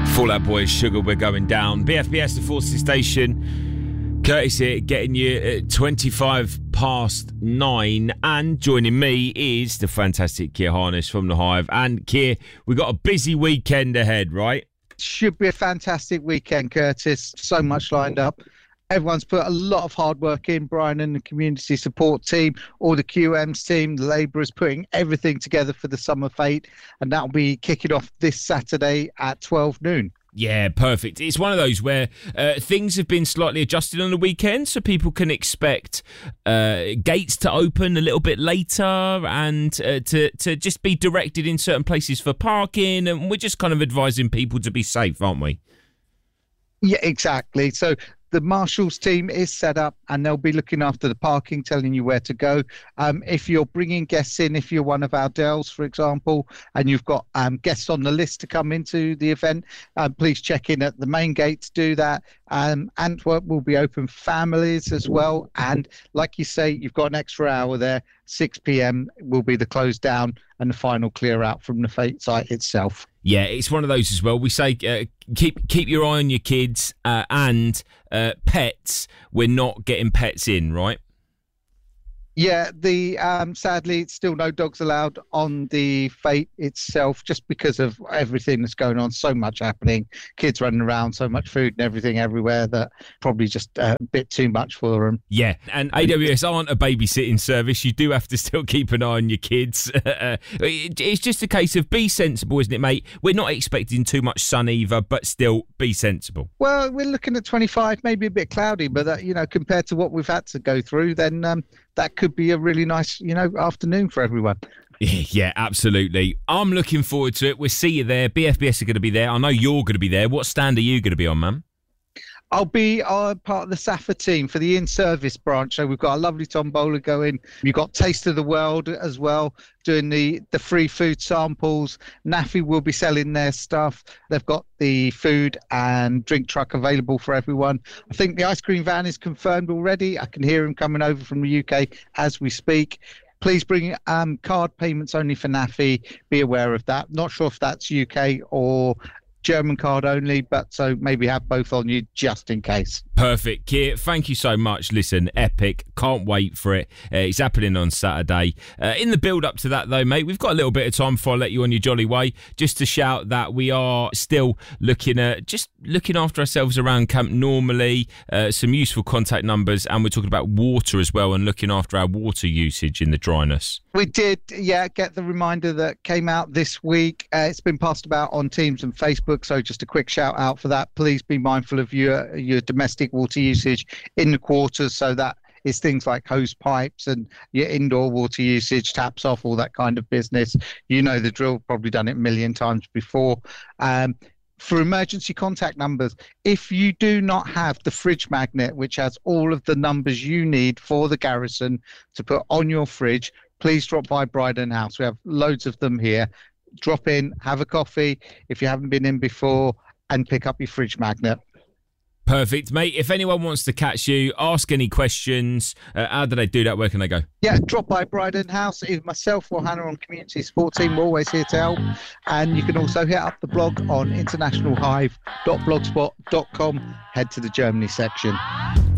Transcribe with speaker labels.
Speaker 1: Fall Out Boy, Sugar, we're going down. BFBS, the Forces Station. Curtis here, getting you at 25 past 9. And joining me is the fantastic Keir Harness from The Hive. And Keir, we've got a busy weekend ahead, right?
Speaker 2: Should be a fantastic weekend, Curtis. So much lined up. Everyone's put a lot of hard work in. Brian and the community support team, all the QM's team, the labourers putting everything together for the Summer Fete. And that'll be kicking off this Saturday at 12 noon.
Speaker 1: Yeah, perfect. It's one of those where things have been slightly adjusted on the weekend, so people can expect gates to open a little bit later and to just be directed in certain places for parking. And we're just kind of advising people to be safe, aren't we?
Speaker 2: Yeah, exactly. So the Marshals team is set up and they'll be looking after the parking, telling you where to go. If you're bringing guests in, if you're one of our Dells, for example, and you've got guests on the list to come into the event, please check in at the main gate to do that. Antwerp will be open for families as well. And like you say, you've got an extra hour there. 6 p.m. will be the close down and the final clear out from the Fete site itself.
Speaker 1: Yeah, it's one of those as well. We say keep your eye on your kids and pets. We're not getting pets in, right?
Speaker 2: Yeah, sadly, it's still no dogs allowed on the Fete itself, just because of everything that's going on. So much happening, kids running around, so much food and everything everywhere that probably just a bit too much for them.
Speaker 1: Yeah, and AWS aren't a babysitting service. You do have to still keep an eye on your kids. It's just a case of be sensible, isn't it, mate? We're not expecting too much sun either, but still be sensible.
Speaker 2: Well, we're looking at 25, maybe a bit cloudy, but that, compared to what we've had to go through, then that could be a really nice, afternoon for everyone.
Speaker 1: Yeah, absolutely. I'm looking forward to it. We'll see you there. BFBS are going to be there. I know you're going to be there. What stand are you going to be on, man?
Speaker 2: I'll be part of the SAFA team for the in-service branch. So we've got a lovely tombola going. You've got Taste of the World as well, doing the free food samples. NAFI will be selling their stuff. They've got the food and drink truck available for everyone. I think the ice cream van is confirmed already. I can hear him coming over from the UK as we speak. Please bring card payments only for NAFI. Be aware of that. Not sure if that's UK or German card only, but so maybe have both on you just in case.
Speaker 1: Perfect. Keir, thank you so much. Listen, epic. Can't wait for it. It's happening on Saturday. In the build-up to that, though, mate, we've got a little bit of time before I let you on your jolly way, just to shout that we are still looking after ourselves around camp normally, some useful contact numbers, and we're talking about water as well and looking after our water usage in the dryness.
Speaker 2: We did, get the reminder that came out this week. It's been passed about on Teams and Facebook, so just a quick shout out for that. Please be mindful of your domestic water usage in the quarters, so that is things like hose pipes and your indoor water usage, taps off, all that kind of business. You know the drill, probably done it a million times before. For emergency contact numbers, if you do not have the fridge magnet, which has all of the numbers you need for the garrison to put on your fridge, please drop by Bryden House. We have loads of them here. Drop in, have a coffee if you haven't been in before, and pick up your fridge magnet.
Speaker 1: Perfect, mate. If anyone wants to catch you, ask any questions, how do they do that? Where can they go?
Speaker 2: Yeah, drop by Bryden House. Either myself or Hannah on Community Support Team. We're always here to help. And you can also hit up the blog on internationalhive.blogspot.com. Head to the Germany section.